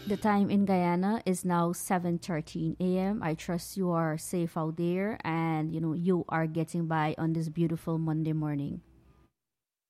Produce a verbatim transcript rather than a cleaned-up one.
The time in Guyana is now seven thirteen a m. I trust you are safe out there and you know you are getting by on this beautiful Monday morning.